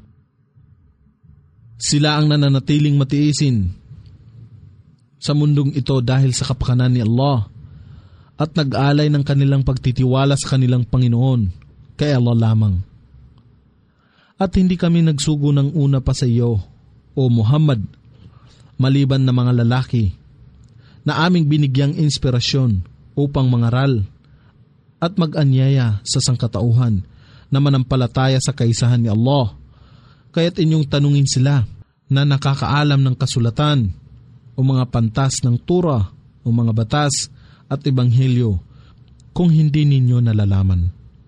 Sila ang nananatiling matiisin sa mundong ito dahil sa kapakanan ni Allah at nag-alay ng kanilang pagtitiwala sa kanilang Panginoon kay Allah lamang. At hindi kami nagsugo ng una pa sa iyo, O Muhammad, maliban na mga lalaki na aming binigyang inspirasyon upang mangaral at mag-anyaya sa sangkatauhan na manampalataya sa kaisahan ni Allah. Kaya't inyong tanungin sila na nakakaalam ng kasulatan o mga pantas ng Tura o mga batas at ebanghelyo kung hindi ninyo nalalaman.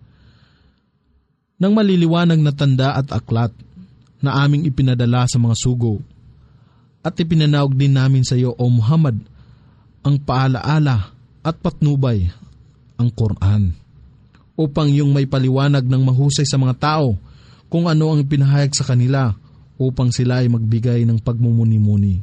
Nang maliliwanag na tanda at aklat na aming ipinadala sa mga sugo at ipinanaog din namin sa iyo, O Muhammad, ang paalaala at patnubay, ang Quran, upang yung may paliwanag ng mahusay sa mga tao kung ano ang ipinahayag sa kanila upang sila ay magbigay ng pagmumuni-muni.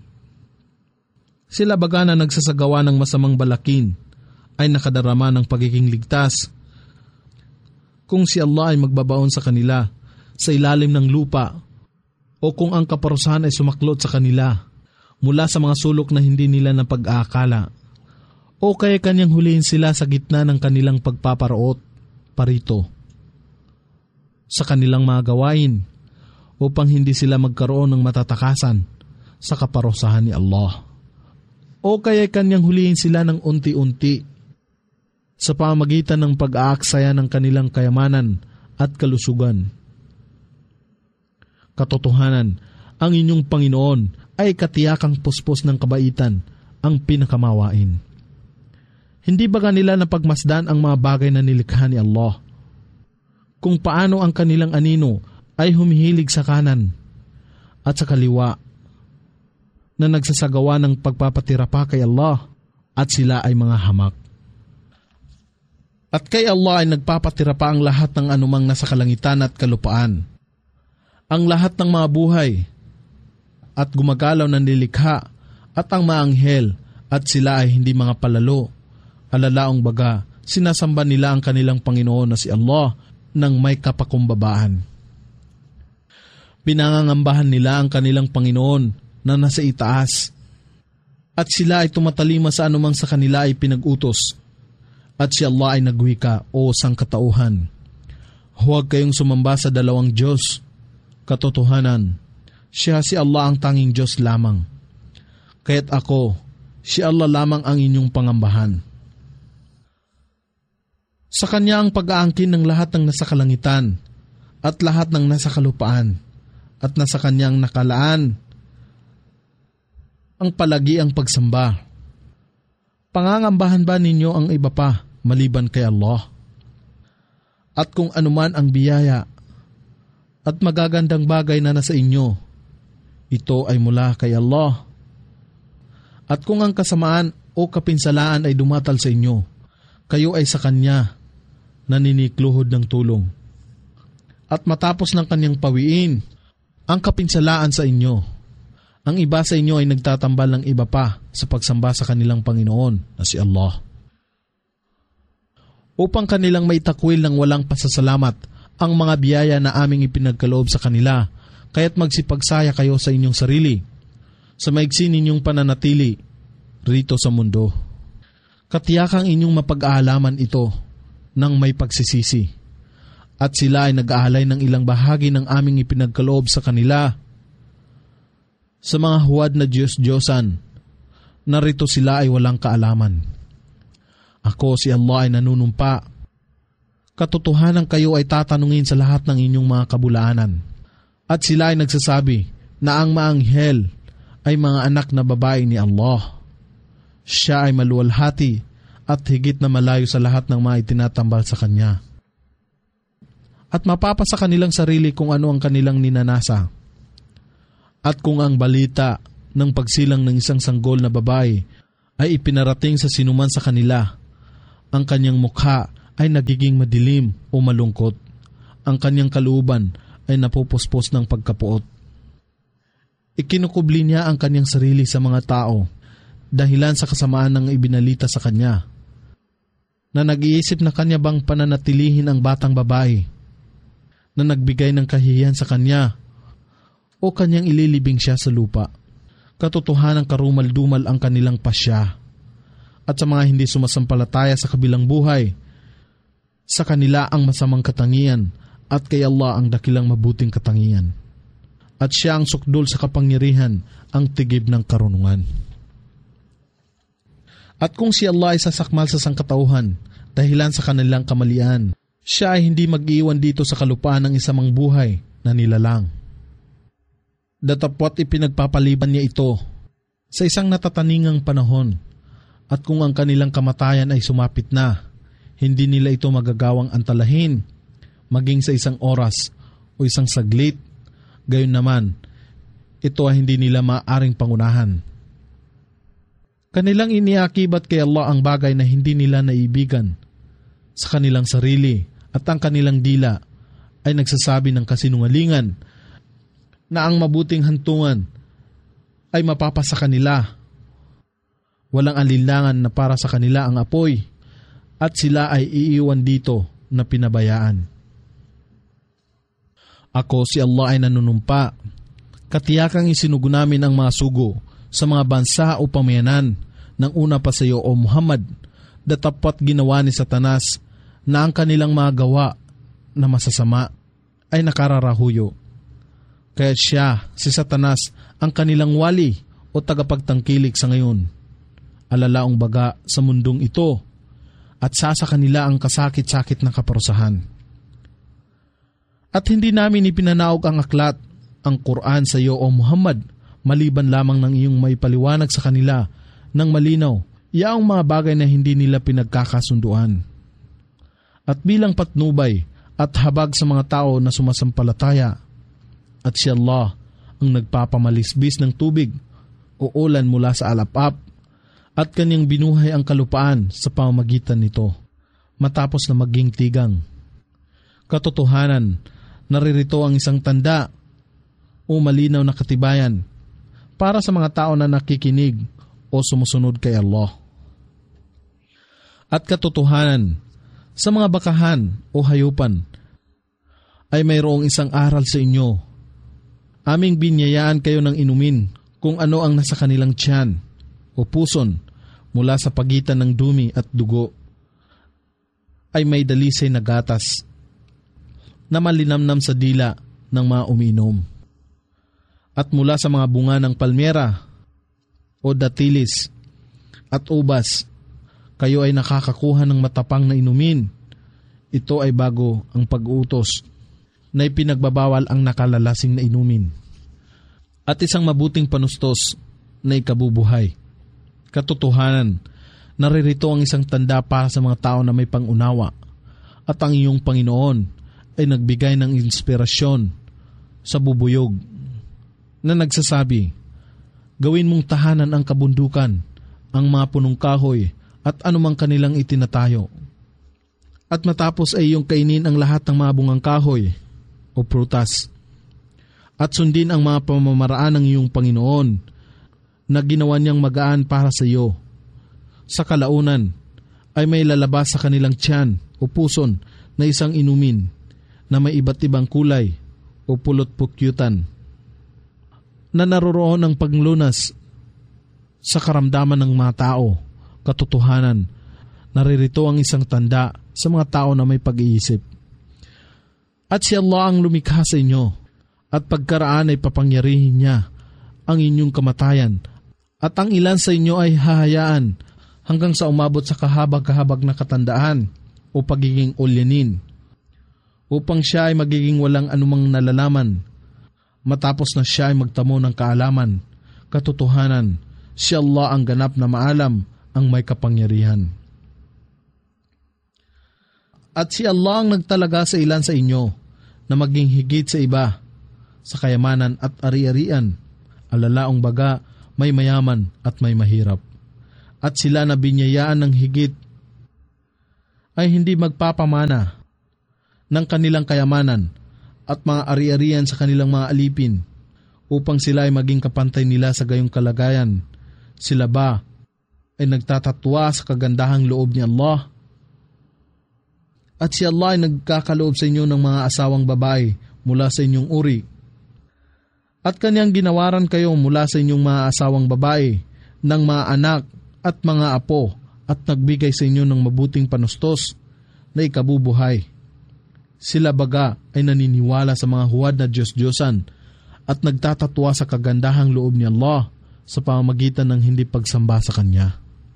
Sila baga na nagsasagawa ng masamang balakin ay nakadarama ng pagiging ligtas kung si Allah ay magbabaon sa kanila sa ilalim ng lupa o kung ang kaparusahan ay sumaklot sa kanila mula sa mga sulok na hindi nila napag-aakala o kaya kanyang hulihin sila sa gitna ng kanilang pagpaparoot parito sa kanilang mga gawain upang hindi sila magkaroon ng matatakasan sa kaparusahan ni Allah. O kaya kanyang hulihin sila ng unti-unti sa pamamagitan ng pag-aaksaya ng kanilang kayamanan at kalusugan. Katotohanan, ang inyong Panginoon ay katiyakang puspos ng kabaitan, ang pinakamawain. Hindi ba kanila napagmasdan ang mga bagay na nilikha ni Allah? Kung paano ang kanilang anino ay humihilig sa kanan at sa kaliwa na nagsasagawa ng pagpapatira pa kay Allah at sila ay mga hamak. At kay Allah ay nagpapatira pa ang lahat ng anumang nasa kalangitan at kalupaan. Ang lahat ng mga buhay at gumagalaw na nilikha at ang mga anghel at sila ay hindi mga palalo. Alalaong baga, sinasamba nila ang kanilang Panginoon na si Allah ng may kapakumbabaan. Pinangangambahan nila ang kanilang Panginoon na nasa itaas at sila ay tumatalima sa anumang sa kanila ay pinag-utos at si Allah ay nagwika, O sangkatauhan, huwag kayong sumamba sa dalawang Diyos. Katotohanan, siya si Allah ang tanging Diyos lamang. Kaya't ako, si Allah lamang ang inyong pangambahan. Sa Kanya ang pag-aangkin ng lahat ng nasa kalangitan at lahat ng nasa kalupaan at nasa Kanyang nakalaan ang palagi ang pagsamba. Pangangambahan ba ninyo ang iba pa maliban kay Allah? At kung anuman ang biyaya at magagandang bagay na nasa inyo, ito ay mula kay Allah. At kung ang kasamaan o kapinsalaan ay dumatal sa inyo, kayo ay sa Kanya naninikluhod ng tulong. At matapos ng Kanyang pawiin ang kapinsalaan sa inyo, ang iba sa inyo ay nagtatambal ng iba pa sa pagsamba sa kanilang Panginoon na si Allah. Upang kanilang maitakwil ng walang pasasalamat ang mga biyaya na aming ipinagkaloob sa kanila, kaya't magsipagsaya kayo sa inyong sarili, sa maigsi ninyong pananatili rito sa mundo. Katiyakang inyong mapag-aalaman ito ng may pagsisisi, at sila ay nag-aalay ng ilang bahagi ng aming ipinagkaloob sa kanila. Sa mga huwad na Diyos-Diyosan, narito sila ay walang kaalaman. Ako si Allah ay nanunumpa. Katotohanan kayo ay tatanungin sa lahat ng inyong mga kabulaanan. At sila ay nagsasabi na ang maanghel ay mga anak na babae ni Allah. Siya ay maluwalhati at higit na malayo sa lahat ng mga itinatambal sa Kanya. at mapapasa kanilang sarili kung ano ang kanilang ninanasa. At kung ang balita ng pagsilang ng isang sanggol na babae ay ipinarating sa sinuman sa kanila, ang kanyang mukha ay nagiging madilim o malungkot. Ang kanyang kalooban ay napupuspos ng pagkapuot. Ikinukubli niya ang kanyang sarili sa mga tao dahilan sa kasamaan ng ibinalita sa kanya, na nag-iisip na kanya bang pananatilihin ang batang babae na nagbigay ng kahihiyan sa kanya o kanyang ililibing siya sa lupa. Katotohanan karumal-dumal ang kanilang pasya. At sa mga hindi sumasampalataya sa kabilang buhay, sa kanila ang masamang katangian at kay Allah ang dakilang mabuting katangian. At siya ang sukdol sa kapangyarihan, ang tigib ng karunungan. At kung si Allah ay sasakmal sa sangkatauhan dahilan sa kanilang kamalian, siya ay hindi mag-iwan dito sa kalupaan ng isamang buhay na nilalang. Datapwat ipinagpapaliban niya ito sa isang natataningang panahon, at kung ang kanilang kamatayan ay sumapit na, hindi nila ito magagawang antalahin, maging sa isang oras o isang saglit. Gayon naman, ito ay hindi nila maaaring pangunahan. Kanilang iniakibat kay Allah ang bagay na hindi nila naibigan sa kanilang sarili, at ang kanilang dila ay nagsasabi ng kasinungalingan na ang mabuting hantungan ay mapapasa kanila. Walang alinlangan na para sa kanila ang apoy, at sila ay iiwan dito na pinabayaan. Ako si Allah ay nanunumpa. Katiyakang isinugo namin ang mga sugo sa mga bansa o pamayanan ng una pa sa iyo, O Muhammad, datapwat ginawa ni Satanas na ang kanilang mga gawa na masasama ay nakararahuyo. Kaya siya, si Satanas, ang kanilang wali o tagapagtangkilik sa ngayon. Alalaong baga sa mundong ito, at sa kanila ang kasakit-sakit na kaparusahan. At hindi namin ipinanaog ang aklat, ang Quran sa iyo, O Muhammad, maliban lamang ng iyong may paliwanag sa kanila ng malinaw, yaong mga bagay na hindi nila pinagkakasunduan. At bilang patnubay at habag sa mga tao na sumasampalataya, at si Allah ang nagpapamalisbis ng tubig o ulan mula sa alapap, at kanyang binuhay ang kalupaan sa pamamagitan nito, matapos na maging tigang. Katotohanan, naririto ang isang tanda o malinaw na katibayan para sa mga tao na nakikinig o sumusunod kay Allah. At katotohanan, sa mga bakahan o hayupan ay mayroong isang aral sa inyo. Aming binyayaan kayo ng inumin kung ano ang nasa kanilang tiyan o puson mula sa pagitan ng dumi at dugo, ay may dalisay na gatas na malinamnam sa dila ng mga umiinom. At mula sa mga bunga ng palmera o datilis at ubas, kayo ay nakakakuha ng matapang na inumin. Ito ay bago ang pag-uutos na ipinagbabawal ang nakalalasing na inumin, at isang mabuting panustos na ikabubuhay. Katotohanan, naririto ang isang tanda para sa mga tao na may pangunawa, at ang iyong Panginoon ay nagbigay ng inspirasyon sa bubuyog na nagsasabi, gawin mong tahanan ang kabundukan, ang mga punong kahoy at anumang kanilang itinatayo. At matapos ay iyong kainin ang lahat ng mga bungang kahoy o prutas, at sundin ang mga pamamaraan ng iyong Panginoon na ginawa niyang magaan para sa iyo. Sa kalaunan ay may lalabas sa kanilang tiyan o puson na isang inumin na may iba't ibang kulay o pulot-pukyutan, na naroroon ang paglunas sa karamdaman ng mga tao. Katotohanan, naririto ang isang tanda sa mga tao na may pag-iisip. At si Allah ang lumikha sa inyo, at pagkaraan ay papangyarihin niya ang inyong kamatayan, at ang ilan sa inyo ay hahayaan hanggang sa umabot sa kahabag-kahabag na katandaan o pagiging ulyanin, upang siya ay magiging walang anumang nalalaman matapos na siya ay magtamo ng kaalaman. Katotohanan, si Allah ang ganap na maalam, ang may kapangyarihan. At si Allah ang nagtalaga sa ilan sa inyo na maging higit sa iba, sa kayamanan at ari-arian. Alalaong baga, may mayaman at may mahirap. At sila na binyayaan ng higit ay hindi magpapamana ng kanilang kayamanan at mga ari-arian sa kanilang mga alipin upang sila ay maging kapantay nila sa gayong kalagayan. Sila ba ay nagtatatwa sa kagandahang loob ni Allah? At si Allah ay nagkakaloob sa inyo ng mga asawang babae mula sa inyong uri. At kanyang ginawaran kayo mula sa inyong mga asawang babae ng mga anak at mga apo at nagbigay sa inyo ng mabuting panustos na ikabubuhay. Sila baga ay naniniwala sa mga huwad na Diyos-Diyosan at nagtatatwa sa kagandahang loob ni Allah sa pamamagitan ng hindi pagsamba sa Kanya.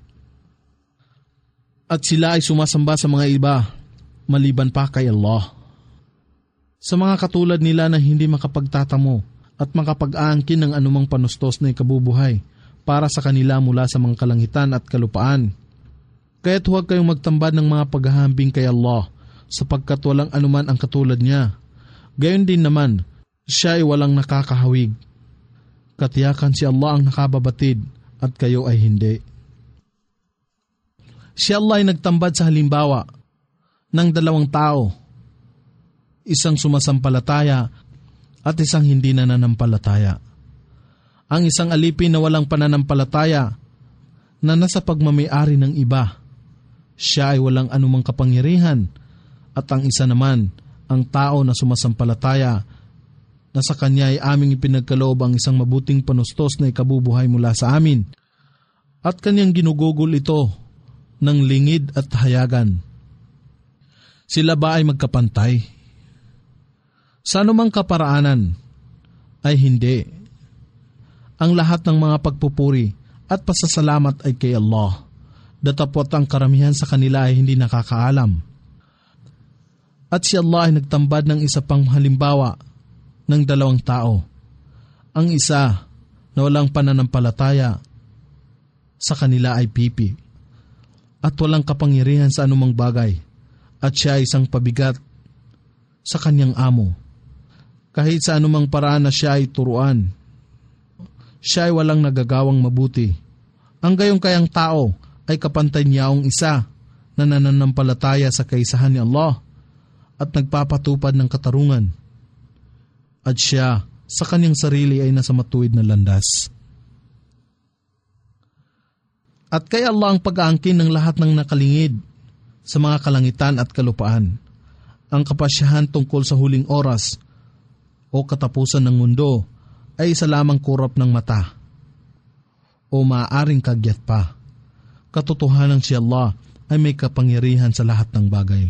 At sila ay sumasamba sa mga iba maliban pa kay Allah. Sa mga katulad nila na hindi makapagtatamo at makapag-aangkin ng anumang panustos na ikabubuhay para sa kanila mula sa mga kalangitan at kalupaan. Kaya't huwag kayong magtambad ng mga paghahambing kay Allah sapagkat walang anuman ang katulad niya. Gayon din naman, siya ay walang nakakahawig. Katiyakan si Allah ang nakababatid at kayo ay hindi. Si Allah ay nagtambad sa halimbawa ng dalawang tao, isang sumasampalataya at isang hindi nananampalataya. Ang isang alipin na walang pananampalataya na nasa pagmamay-ari ng iba, siya ay walang anumang kapangyarihan, at ang isa naman, ang tao na sumasampalataya na sa kanya ay aming ipinagkaloob ang isang mabuting panustos na ikabubuhay mula sa amin, at kanyang ginugugol ito ng lingid at hayagan. Sila ba ay magkapantay? Sa anumang kaparaanan ay hindi. Ang lahat ng mga pagpupuri at pasasalamat ay kay Allah. Datapot ang karamihan sa kanila ay hindi nakakaalam. At si Allah ay nagtambad ng isa pang halimbawa ng dalawang tao. Ang isa na walang pananampalataya sa kanila ay pipi at walang kapangyarihan sa anumang bagay, at siya ay isang pabigat sa kanyang amo. Kahit sa anumang paraan na siya ay turuan, siya ay walang nagagawang mabuti. Ang gayong kayang tao ay kapantay niyaong isa na nananampalataya sa kaisahan ni Allah at nagpapatupad ng katarungan. At siya sa kanyang sarili ay nasa matuwid na landas. At kay Allah ang pag-aangkin ng lahat ng nakalingid sa mga kalangitan at kalupaan. Ang kapasyahan tungkol sa huling oras o katapusan ng mundo ay isa lamang kurap ng mata o maaaring kagyat pa. Katotohanan si Allah ay may kapangyarihan sa lahat ng bagay.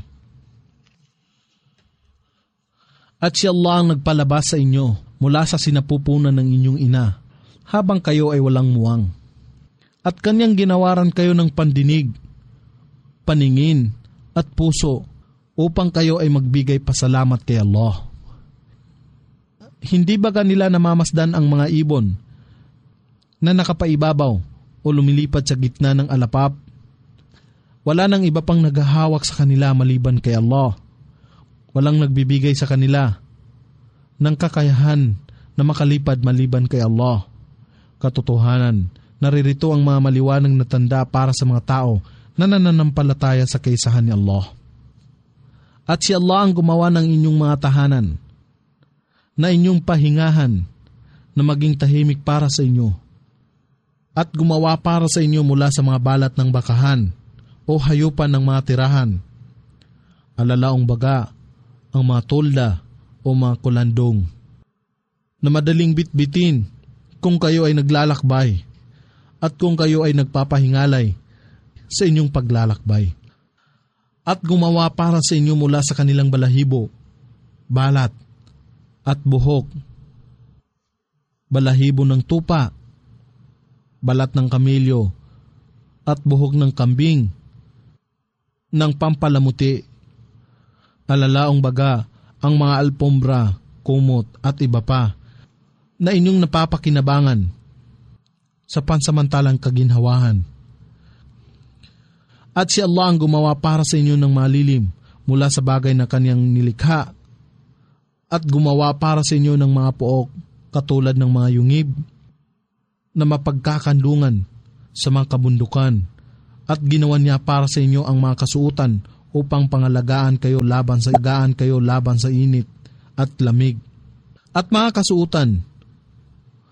At si Allah ang nagpalabas sa inyo mula sa sinapupunan ng inyong ina habang kayo ay walang muwang. At kanyang ginawaran kayo ng pandinig, paningin at puso upang kayo ay magbigay pasalamat kay Allah. Hindi ba kanila namamasdan ang mga ibon na nakapaibabaw o lumilipad sa gitna ng alapap? Wala nang iba pang naghahawak sa kanila maliban kay Allah. Walang nagbibigay sa kanila ng kakayahan na makalipad maliban kay Allah. Katotohanan, naririto ang mga maliwanag na tanda para sa mga tao na nananampalataya sa kaisahan ni Allah. At si Allah ang gumawa ng inyong mga tahanan, na inyong pahingahan na maging tahimik para sa inyo, at gumawa para sa inyo mula sa mga balat ng bakahan o hayupan ng mga tirahan, alalaong baga, ang mga tolda o mga kulandong, na madaling bitbitin kung kayo ay naglalakbay at kung kayo ay nagpapahingalay sa inyong paglalakbay. At gumawa para sa inyo mula sa kanilang balahibo, balat, at buhok, balahibo ng tupa, balat ng kamilyo, at buhok ng kambing, ng pampalamuti, alalaong baga, ang mga alpombra, kumot, at iba pa, na inyong napapakinabangan sa pansamantalang kaginhawahan. At si Allah ang gumawa para sa inyo ng malilim mula sa bagay na kanyang nilikha at gumawa para sa inyo ng mga pook katulad ng mga yungib na mapagkakandungan sa mga kabundukan at ginawa niya para sa inyo ang mga kasuotan upang pangalagaan kayo laban sa init at lamig. At mga kasuotan